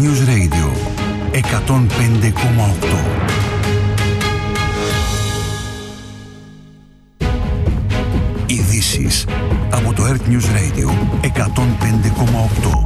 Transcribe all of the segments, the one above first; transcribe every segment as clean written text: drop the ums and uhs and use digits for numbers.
News Radio 105,8. Ειδήσεις από το Earth News Radio 105,8.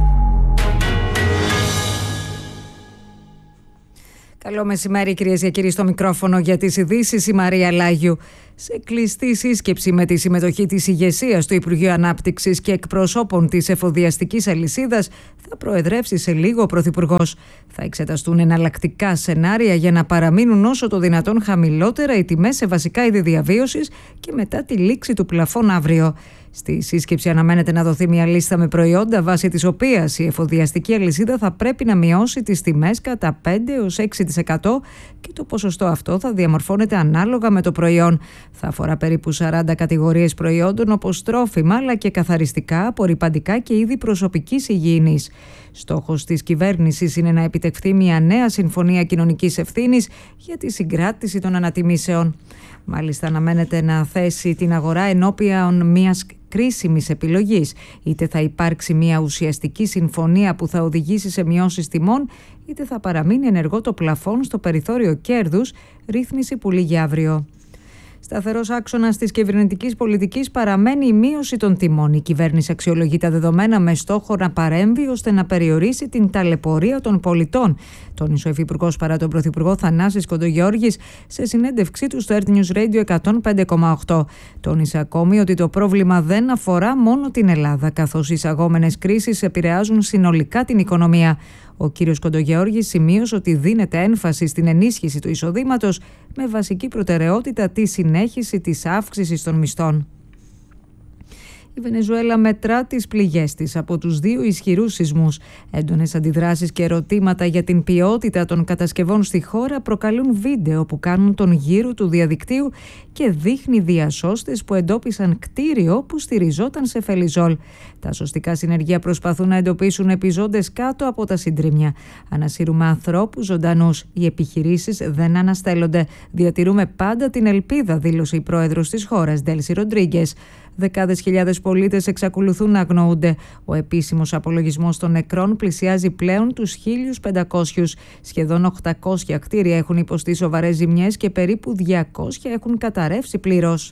Καλό μεσημέρι, κυρίες και κύριοι, στο μικρόφωνο για τις ειδήσεις η Μαρία Λάγιου. Σε κλειστή σύσκεψη με τη συμμετοχή της ηγεσίας του Υπουργείου Ανάπτυξης και εκπροσώπων της εφοδιαστικής αλυσίδας θα προεδρεύσει σε λίγο ο Πρωθυπουργός. Θα εξεταστούν εναλλακτικά σενάρια για να παραμείνουν όσο το δυνατόν χαμηλότερα οι τιμές σε βασικά είδη διαβίωσης και μετά τη λήξη του πλαφών αύριο. Στη σύσκεψη αναμένεται να δοθεί μια λίστα με προϊόντα βάσει της οποίας η εφοδιαστική αλυσίδα θα πρέπει να μειώσει τις τιμές κατά 5 έως 6% και το ποσοστό αυτό θα διαμορφώνεται ανάλογα με το προϊόν. Θα αφορά περίπου 40 κατηγορίες προϊόντων όπως τρόφιμα αλλά και καθαριστικά, απορρυπαντικά και είδη προσωπικής υγιεινής. Στόχος της κυβέρνησης είναι να επιτευχθεί μια νέα συμφωνία κοινωνικής ευθύνης για τη συγκράτηση των ανατιμήσεων. Μάλιστα, αναμένεται να θέσει την αγορά ενώπιον μιας κρίσιμης επιλογής. Είτε θα υπάρξει μια ουσιαστική συμφωνία που θα οδηγήσει σε μειώσεις τιμών, είτε θα παραμείνει ενεργό το πλαφόν στο περιθώριο κέρδους, ρύθμιση που λήγει αύριο. Σταθερός άξονας της κυβερνητικής πολιτικής παραμένει η μείωση των τιμών. Η κυβέρνηση αξιολογεί τα δεδομένα με στόχο να παρέμβει ώστε να περιορίσει την ταλαιπωρία των πολιτών, τόνισε ο Υφυπουργός παρά τον Πρωθυπουργό Θανάσης Κοντογιώργης σε συνέντευξή του στο Earth News Radio 105,8. Τόνισε ακόμη ότι το πρόβλημα δεν αφορά μόνο την Ελλάδα, καθώς οι εισαγόμενες κρίσεις επηρεάζουν συνολικά την οικονομία. Ο κύριος Κοντογιώργης σημείωσε ότι δίνεται έμφαση στην ενίσχυση του εισοδήματος με βασική προτεραιότητα τη συνέχιση της αύξησης των μισθών. Η Βενεζουέλα μετρά τις πληγές της από τους δύο ισχυρούς σεισμούς. Έντονες αντιδράσεις και ερωτήματα για την ποιότητα των κατασκευών στη χώρα προκαλούν βίντεο που κάνουν τον γύρο του διαδικτύου και δείχνει διασώστες που εντόπισαν κτίριο που στηριζόταν σε φελιζόλ. Τα σωστικά συνεργεία προσπαθούν να εντοπίσουν επιζώντες κάτω από τα συντρίμμια. Ανασύρουμε ανθρώπους ζωντανούς. Οι επιχειρήσεις δεν αναστέλλονται. Διατηρούμε πάντα την ελπίδα, δήλωσε η πρόεδρος της χώρας, Ντέλσι Ροντρίγκες. Δεκάδες χιλιάδες πολίτες εξακολουθούν να αγνοούνται. Ο επίσημος απολογισμός των νεκρών πλησιάζει πλέον τους 1.500. Σχεδόν 800 κτίρια έχουν υποστεί σοβαρές ζημιές και περίπου 200 έχουν καταρρεύσει πλήρως.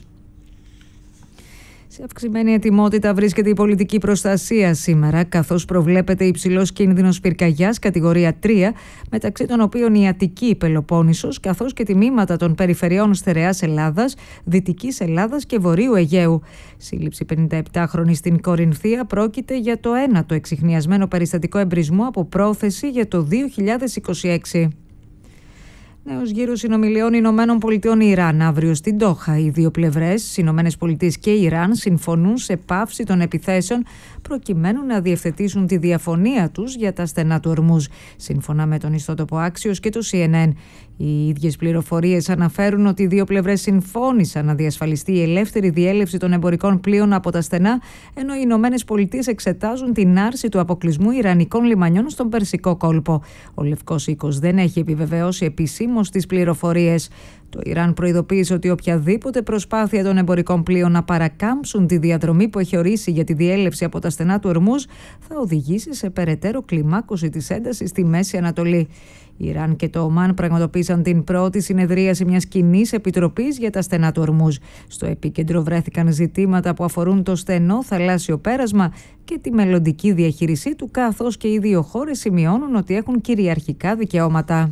Σε αυξημένη ετοιμότητα βρίσκεται η πολιτική προστασία σήμερα, καθώς προβλέπεται υψηλός κίνδυνος πυρκαγιάς κατηγορία 3, μεταξύ των οποίων η Αττική, η Πελοπόννησος, καθώς και τμήματα των περιφερειών Στερεάς Ελλάδας, Δυτικής Ελλάδας και Βορείου Αιγαίου. Σύλληψη 57χρονη στην Κορινθία πρόκειται για το ένατο εξιχνιασμένο περιστατικό εμπρισμού από πρόθεση για το 2026. Νέος γύρος συνομιλιών Ηνωμένων Πολιτειών Ιράν αύριο στην Ντόχα. Οι δύο πλευρές, Ηνωμένες Πολιτείες και Ιράν, συμφωνούν σε πάυση των επιθέσεων προκειμένου να διευθετήσουν τη διαφωνία τους για τα στενά του Ορμούζ. Σύμφωνα με τον ιστότοπο Axios και το CNN, οι ίδιες πληροφορίες αναφέρουν ότι οι δύο πλευρές συμφώνησαν να διασφαλιστεί η ελεύθερη διέλευση των εμπορικών πλοίων από τα στενά, ενώ οι Ηνωμένες Πολιτείες εξετάζουν την άρση του αποκλεισμού ιρανικών λιμανιών στον Περσικό κόλπο. Ο Λευκός Οίκος δεν έχει επιβεβαιώσει επισήμως τις πληροφορίες. Το Ιράν προειδοποίησε ότι οποιαδήποτε προσπάθεια των εμπορικών πλοίων να παρακάμψουν τη διαδρομή που έχει ορίσει για τη διέλευση από τα στενά του Ορμούζ θα οδηγήσει σε περαιτέρω κλιμάκωση της έντασης στη Μέση Ανατολή. Η Ιράν και το Ομάν πραγματοποίησαν την πρώτη συνεδρίαση μιας κοινής επιτροπής για τα στενά του Ορμούζ. Στο επίκεντρο βρέθηκαν ζητήματα που αφορούν το στενό θαλάσσιο πέρασμα και τη μελλοντική διαχείρισή του, καθώς και οι δύο χώρες σημειώνουν ότι έχουν κυριαρχικά δικαιώματα.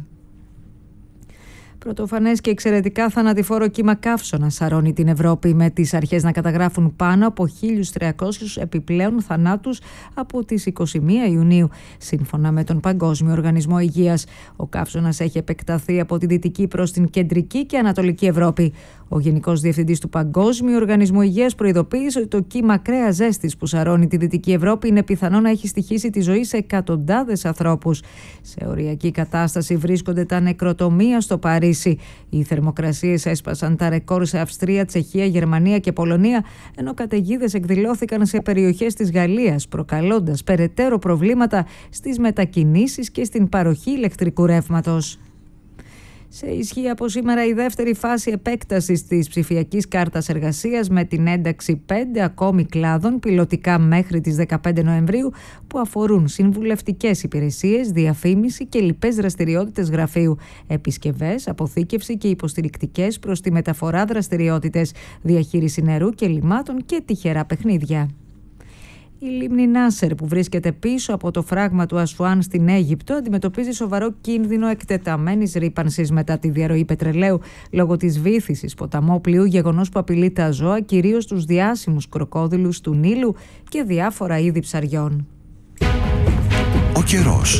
Πρωτοφανές και εξαιρετικά θανατηφόρο κύμα καύσωνα σαρώνει την Ευρώπη, με τις αρχές να καταγράφουν πάνω από 1.300 επιπλέον θανάτους από τις 21 Ιουνίου, σύμφωνα με τον Παγκόσμιο Οργανισμό Υγείας. Ο καύσωνας έχει επεκταθεί από τη Δυτική προς την Κεντρική και Ανατολική Ευρώπη. Ο Γενικός Διευθυντής του Παγκόσμιου Οργανισμού Υγείας προειδοποίησε ότι το κύμα ακραίας ζέστης που σαρώνει τη Δυτική Ευρώπη είναι πιθανό να έχει στοιχήσει τη ζωή σε εκατοντάδες ανθρώπους. Σε οριακή κατάσταση βρίσκονται τα νεκροτομεία στο Παρίσι. Οι θερμοκρασίες έσπασαν τα ρεκόρ σε Αυστρία, Τσεχία, Γερμανία και Πολωνία, ενώ καταιγίδες εκδηλώθηκαν σε περιοχές της Γαλλίας, προκαλώντας περαιτέρω προβλήματα στις μετακινήσεις και στην παροχή ηλεκτρικού ρεύματος. Σε ισχύ από σήμερα η δεύτερη φάση επέκτασης της ψηφιακής κάρτας εργασίας με την ένταξη 5 ακόμη κλάδων πιλωτικά μέχρι τις 15 Νοεμβρίου που αφορούν συμβουλευτικές υπηρεσίες, διαφήμιση και λοιπές δραστηριότητες γραφείου, επισκευές, αποθήκευση και υποστηρικτικές προς τη μεταφορά δραστηριότητες, διαχείριση νερού και λιμάτων και τυχερά παιχνίδια. Η λίμνη Νάσερ, που βρίσκεται πίσω από το φράγμα του Ασουάν στην Αίγυπτο, αντιμετωπίζει σοβαρό κίνδυνο εκτεταμένης ρύπανσης μετά τη διαρροή πετρελαίου λόγω της βύθισης ποταμόπλοιου, γεγονός που απειλεί τα ζώα, κυρίως τους διάσημους κροκόδιλους του Νείλου και διάφορα είδη ψαριών. Ο καιρός.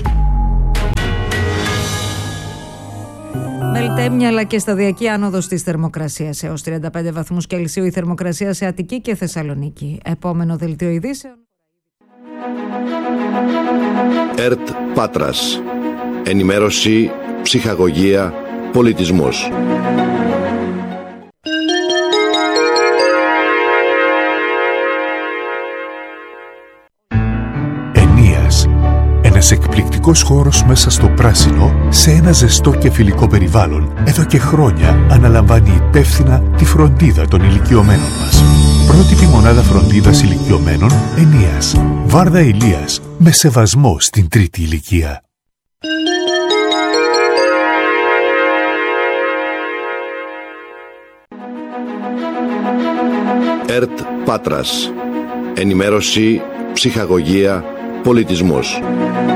Μελτέμια αλλά και σταδιακή άνοδος της θερμοκρασίας έως 35 βαθμούς Κελσίου η θερμοκρασία σε Αττική και Θεσσαλονίκη. Επόμενο δελτίο ειδήσεων. ΕΡΤ Πάτρας. Ενημέρωση, ψυχαγωγία, πολιτισμός. Ενίας. Ένας εκπληκτικός χώρος μέσα στο πράσινο, σε ένα ζεστό και φιλικό περιβάλλον, εδώ και χρόνια αναλαμβάνει υπεύθυνα τη φροντίδα των ηλικιωμένων μας. Πρότυπη μονάδα φροντίδας ηλικιωμένων Ενίας. Βάρδα Ηλίας, με σεβασμό στην τρίτη ηλικία. ΕΡΤ Πάτρας. Ενημέρωση, ψυχαγωγία, πολιτισμός.